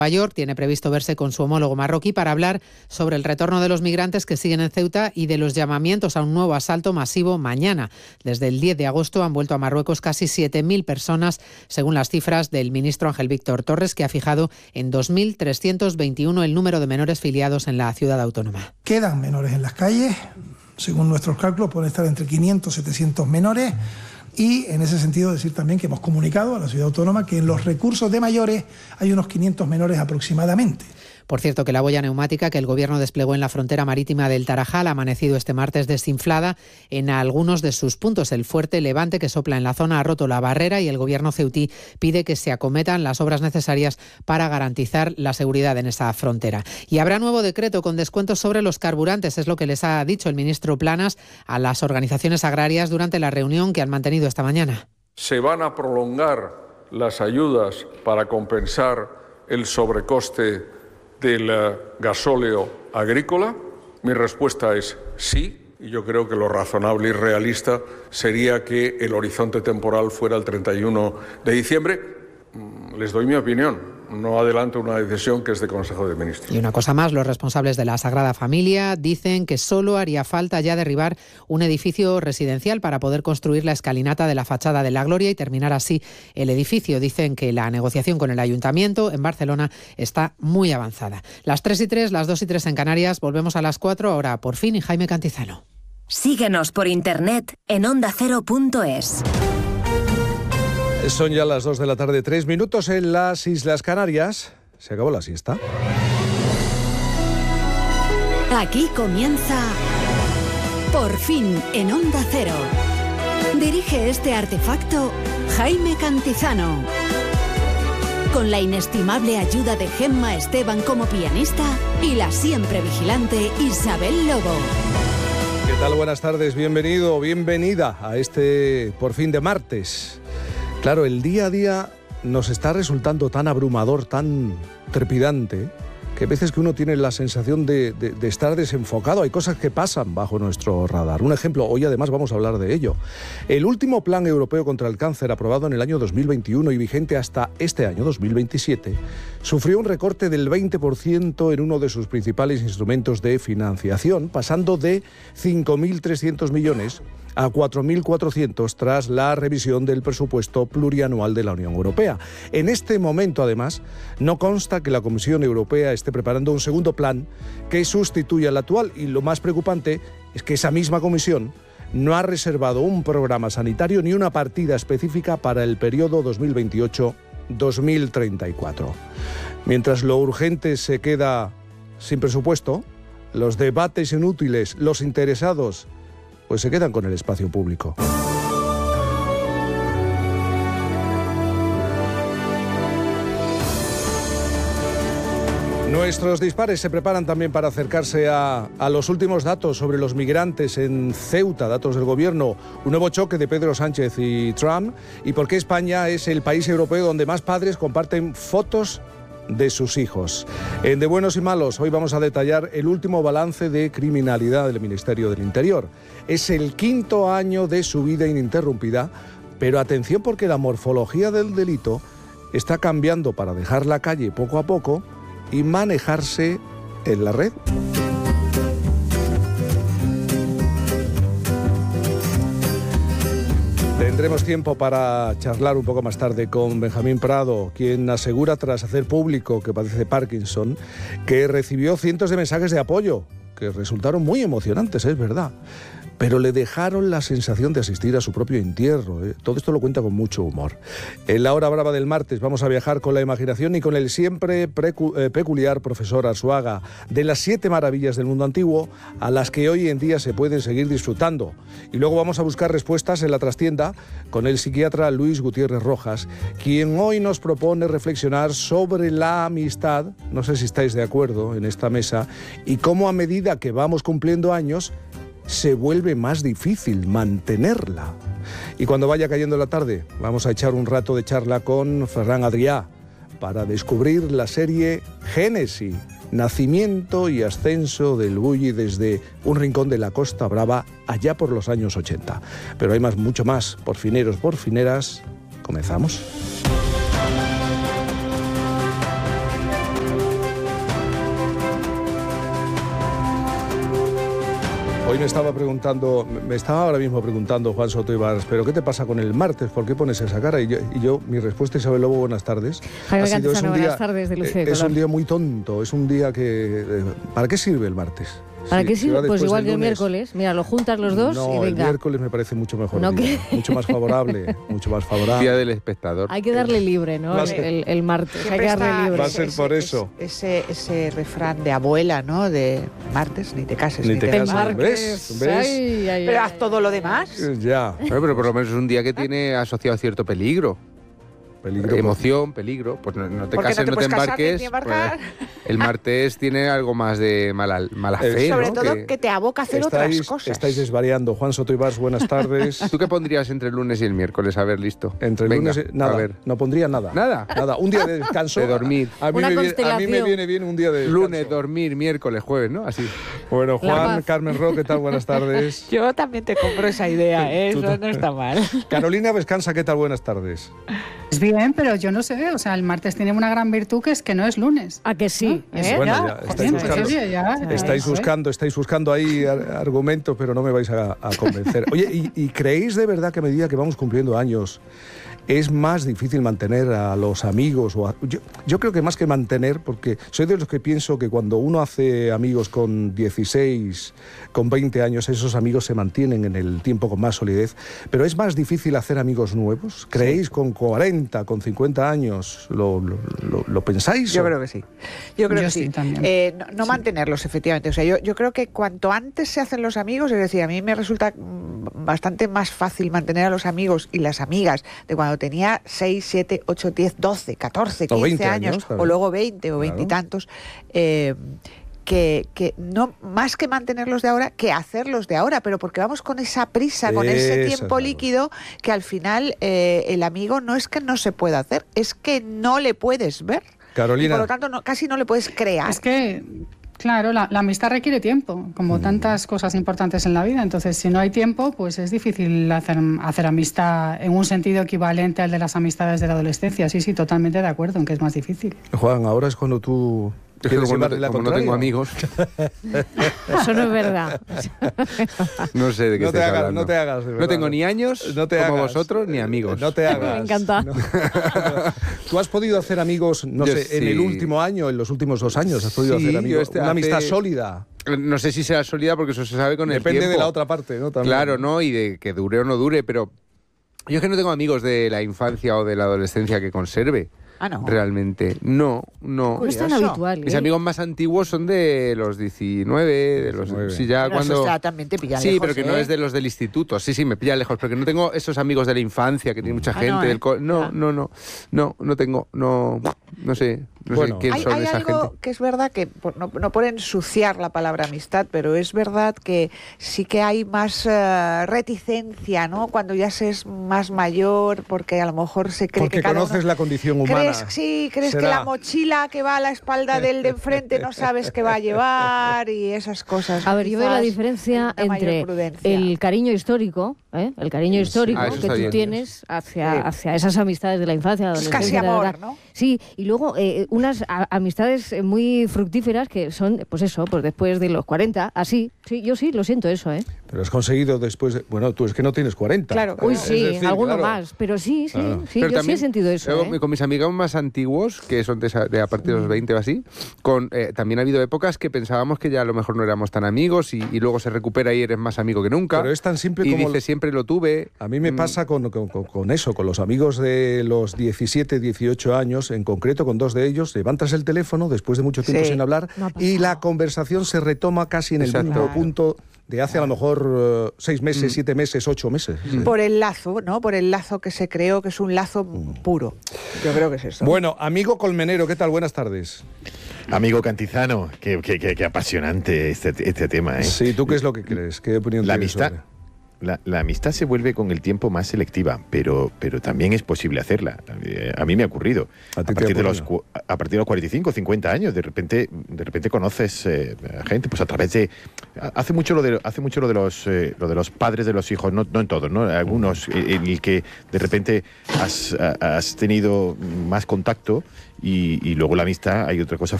Nueva York tiene previsto verse con su homólogo marroquí para hablar sobre el retorno de los migrantes que siguen en Ceuta y de los llamamientos a un nuevo asalto masivo mañana. Desde el 10 de agosto han vuelto a Marruecos casi 7.000 personas, según las cifras del ministro Ángel Víctor Torres, que ha fijado en 2.321 el número de menores filiados en la ciudad autónoma. Quedan menores en las calles, según nuestros cálculos pueden estar entre 500 y 700 menores. Y en ese sentido decir también que hemos comunicado a la ciudad autónoma que en los recursos de mayores hay unos 500 menores aproximadamente. Por cierto, que la boya neumática que el Gobierno desplegó en la frontera marítima del Tarajal ha amanecido este martes desinflada en algunos de sus puntos. El fuerte levante que sopla en la zona ha roto la barrera y el Gobierno ceutí pide que se acometan las obras necesarias para garantizar la seguridad en esa frontera. Y habrá nuevo decreto con descuentos sobre los carburantes, es lo que les ha dicho el ministro Planas a las organizaciones agrarias durante la reunión que han mantenido esta mañana. Se van a prolongar las ayudas para compensar el sobrecoste del gasóleo agrícola. Mi respuesta es sí, y yo creo que lo razonable y realista sería que el horizonte temporal fuera el 31 de diciembre. Les doy mi opinión, no adelanto una decisión que es de Consejo de Ministros. Y una cosa más, los responsables de la Sagrada Familia dicen que solo haría falta ya derribar un edificio residencial para poder construir la escalinata de la fachada de la Gloria y terminar así el edificio. Dicen que la negociación con el Ayuntamiento en Barcelona está muy avanzada. Las 3:03, las 2:03 en Canarias, volvemos a las 4, ahora por fin y Jaime Cantizano. Síguenos por internet en ondacero.es. Son ya las 2 de la tarde, 3 minutos en las Islas Canarias. Se acabó la siesta. Aquí comienza Por fin en Onda Cero. Dirige este artefacto Jaime Cantizano. Con la inestimable ayuda de Gemma Esteban como pianista y la siempre vigilante Isabel Lobo. ¿Qué tal? Buenas tardes, bienvenido, bienvenida a este Por fin de martes. Claro, el día a día nos está resultando tan abrumador, tan trepidante, que a veces que uno tiene la sensación de estar desenfocado. Hay cosas que pasan bajo nuestro radar. Un ejemplo, hoy además vamos a hablar de ello. El último Plan Europeo contra el Cáncer, aprobado en el año 2021 y vigente hasta este año 2027, sufrió un recorte del 20% en uno de sus principales instrumentos de financiación, pasando de 5.300 millones a 4.400 tras la revisión del presupuesto plurianual de la Unión Europea. En este momento, además, no consta que la Comisión Europea esté preparando un segundo plan que sustituya al actual, y lo más preocupante es que esa misma Comisión no ha reservado un programa sanitario ni una partida específica para el periodo 2028-2034. Mientras lo urgente se queda sin presupuesto, los debates inútiles, los interesados, pues se quedan con el espacio público. Nuestros dispares se preparan también para acercarse a los últimos datos sobre los migrantes en Ceuta, datos del Gobierno, un nuevo choque de Pedro Sánchez y Trump, y por qué España es el país europeo donde más padres comparten fotos de sus hijos. En De Buenos y Malos, hoy vamos a detallar el último balance de criminalidad del Ministerio del Interior. Es el 5º año de su vida ininterrumpida, pero atención porque la morfología del delito está cambiando para dejar la calle poco a poco y manejarse en la red. Tendremos tiempo para charlar un poco más tarde con Benjamín Prado, quien asegura, tras hacer público que padece Parkinson, que recibió cientos de mensajes de apoyo, que resultaron muy emocionantes, es verdad, pero le dejaron la sensación de asistir a su propio entierro. Todo esto lo cuenta con mucho humor. En la hora brava del martes vamos a viajar con la imaginación y con el siempre peculiar profesor Arzuaga, de las 7 maravillas del mundo antiguo a las que hoy en día se pueden seguir disfrutando. Y luego vamos a buscar respuestas en la trastienda con el psiquiatra Luis Gutiérrez Rojas, quien hoy nos propone reflexionar sobre la amistad, no sé si estáis de acuerdo en esta mesa, y cómo a medida que vamos cumpliendo años se vuelve más difícil mantenerla. Y cuando vaya cayendo la tarde, vamos a echar un rato de charla con Ferran Adrià para descubrir la serie Génesis, nacimiento y ascenso del Bulli desde un rincón de la Costa Brava allá por los años 80. Pero hay mucho más. Porfineros, porfineras, comenzamos. Hoy me estaba ahora mismo preguntando Juan Soto Ibars, ¿pero qué te pasa con el martes? ¿Por qué pones esa cara? Y yo mi respuesta, Isabel Lobo, buenas tardes. Jaime Cantizano, buenas tardes, de Lucio de Color. Es un día muy tonto, es un día que... ¿Para qué sirve el martes? ¿Para qué sirve? Pues igual que el miércoles. Mira, lo juntas los dos y venga. El miércoles me parece mucho mejor día, mucho más favorable, Día del espectador. Hay que darle libre, ¿no? El martes, hay que darle libre. Va a ser por eso. Ese refrán de abuela, ¿no? De martes, ni te cases, ni te cases. ¿Ves? Ay, pero haz todo lo demás. Ya. Pero por lo menos es un día que tiene asociado cierto peligro. Emoción, peligro. Pues no te cases, no te embarques. Pues el martes tiene algo más de mala fe. Sobre todo que te aboca a hacer otras cosas. Estáis desvariando. Juan Soto Ibars, buenas tardes. ¿Tú qué pondrías entre el lunes y el miércoles? A ver, listo. Entre el lunes y... Nada, no pondría nada. ¿Nada? Nada. Un día de descanso. De dormir. A mí me viene bien un día de descanso. Lunes, dormir, miércoles, jueves, ¿no? Así. Bueno, Juan, Carmen Ro, ¿qué tal? Buenas tardes. Yo también te compro esa idea, eso no está mal. Carolina Vescanza, ¿qué tal? Buenas tardes. Es bien, pero yo no sé, o sea, el martes tiene una gran virtud que es que no es lunes. ¿A que sí? Bueno, estáis buscando ahí argumentos, pero no me vais a convencer. Oye, ¿y creéis de verdad que a medida que vamos cumpliendo años es más difícil mantener a los amigos? Yo creo que más que mantener, porque soy de los que pienso que cuando uno hace amigos con 16, con 20 años, esos amigos se mantienen en el tiempo con más solidez, pero es más difícil hacer amigos nuevos. ¿Creéis con 40, con 50 años? ¿Lo pensáis? Yo creo que sí. Yo creo que sí. También. No mantenerlos, efectivamente. O sea, yo creo que cuanto antes se hacen los amigos, es decir, a mí me resulta bastante más fácil mantener a los amigos y las amigas de cuando tenía 6, 7, 8, 10, 12, 14, 15 años o luego 20 o 20 y tantos, que no más que mantenerlos de ahora, que hacerlos de ahora, pero porque vamos con esa prisa, con ese tiempo líquido, que al final el amigo no es que no se pueda hacer, es que no le puedes ver. Carolina. Y por lo tanto, casi no le puedes crear. Es que... Claro, la amistad requiere tiempo, como tantas cosas importantes en la vida. Entonces, si no hay tiempo, pues es difícil hacer amistad en un sentido equivalente al de las amistades de la adolescencia. Sí, totalmente de acuerdo en que es más difícil. Juan, ahora es cuando tú... Como no tengo amigos. Eso no es verdad. No sé de qué estás hablando. No te hagas. De verdad. No tengo ni años como vosotros, ni amigos. No te hagas. Me encanta. No. ¿Tú has podido hacer amigos, en el último año, en los últimos 2 años? ¿Has podido hacer amigos? Una amistad sólida. No sé si será sólida porque eso se sabe con el tiempo. Depende de la otra parte, ¿no? También. Claro, ¿no? Y de que dure o no dure, pero yo es que no tengo amigos de la infancia o de la adolescencia que conserve. Ah, no. Realmente. No. No es tan habitual. Mis amigos más antiguos son de los 19, de los... Sí, ya pero cuando... eso también te pilla sí, lejos, pero que no es de los del instituto. Sí, me pilla lejos, porque no tengo esos amigos de la infancia que tiene mucha gente no tengo, no sé quién son hay esa algo gente. Que es verdad que, no por ensuciar la palabra amistad, pero es verdad que sí que hay más reticencia, ¿no? Cuando ya se es más mayor, porque a lo mejor se cree porque que conoces la condición humana. ¿Crees que la mochila que va a la espalda del de enfrente no sabes qué va a llevar y esas cosas? A ver, yo veo la diferencia entre el cariño histórico, el cariño histórico que tú tienes hacia esas amistades de la infancia, de la adolescencia. Es casi amor, ¿no? Sí, y luego unas amistades muy fructíferas que son, pues eso, pues después de los 40, así. Sí, yo sí lo siento eso, Pero has conseguido después de... Bueno, tú es que no tienes 40. Claro. Uy, sí, decir, alguno más. Pero sí, claro. Pero yo también, sí he sentido eso. Con mis amigos más antiguos, que son de a partir de los 20 o así, también ha habido épocas que pensábamos que ya a lo mejor no éramos tan amigos y luego se recupera y eres más amigo que nunca. Pero es tan simple y como... dice, siempre lo tuve. A mí me pasa con eso, con los amigos de los 17, 18 años, en concreto con 2 de ellos, levantas el teléfono después de mucho tiempo sin hablar y la conversación se retoma casi en el mismo punto de hace a lo mejor 6 meses, 7 meses, 8 meses. Por el lazo, ¿no? Por el lazo que se creó, que es un lazo puro. Yo creo que es eso. Bueno, amigo Colmenero, ¿qué tal? Buenas tardes. Amigo Cantizano, qué apasionante este tema, ¿eh? Sí, ¿tú qué es lo que crees? ¿Qué opinión tienes sobre? La amistad se vuelve con el tiempo más selectiva, pero también es posible hacerla. A mí me ha ocurrido. A partir de los 45, 50 años, de repente conoces gente, pues a través de... Hace mucho lo de los padres de los hijos, no en todos, ¿no? Algunos en el que de repente has tenido más contacto y luego la amistad, hay otra cosa